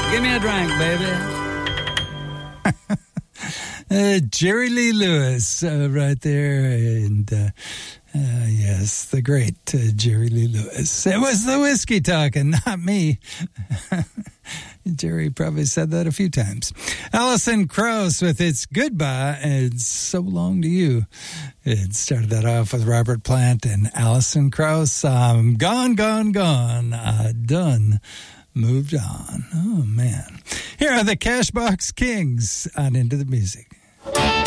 Give me a drink, baby. Jerry Lee Lewis right there. And yes, the great Jerry Lee Lewis. It was the whiskey talking, not me. Jerry probably said that a few times. Alison Krauss with It's Goodbye and So Long to You. It started that off with Robert Plant and Alison Krauss. Gone, gone, gone. Done. Moved on. Oh, man. Here are the Cashbox Kings on Into the Music.